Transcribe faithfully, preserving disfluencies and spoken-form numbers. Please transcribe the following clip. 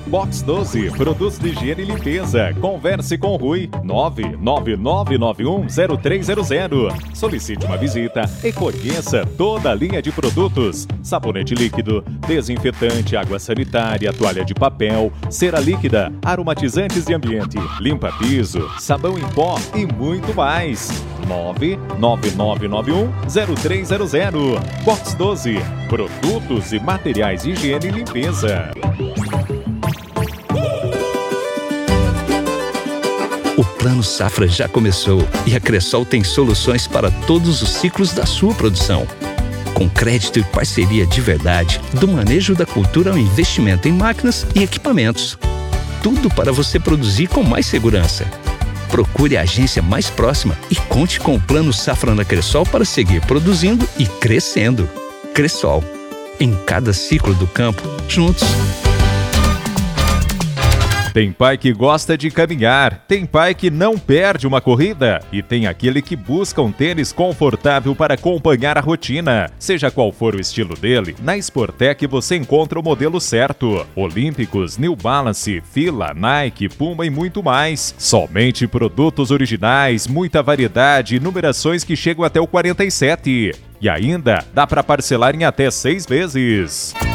Box doze, produtos de higiene e limpeza. Converse com o Rui, nove nove nove nove um zero três zero zero. Solicite uma visita e conheça toda a linha de produtos. Sabonete líquido, desinfetante, água sanitária, toalha de papel, cera líquida, aromatizantes de ambiente, limpa-piso, sabão em pó e muito mais. nove nove nove nove um zero três zero zero. Box doze, produtos e materiais de higiene e limpeza. O Plano Safra já começou e a Cressol tem soluções para todos os ciclos da sua produção. Com crédito e parceria de verdade, do manejo da cultura ao investimento em máquinas e equipamentos. Tudo para você produzir com mais segurança. Procure a agência mais próxima e conte com o Plano Safra na Cressol para seguir produzindo e crescendo. Cressol. Em cada ciclo do campo, juntos. Tem pai que gosta de caminhar, tem pai que não perde uma corrida e tem aquele que busca um tênis confortável para acompanhar a rotina. Seja qual for o estilo dele, na Sportec você encontra o modelo certo. Olímpicos, New Balance, Fila, Nike, Puma e muito mais. Somente produtos originais, muita variedade e numerações que chegam até o quarenta e sete. E ainda dá para parcelar em até seis vezes.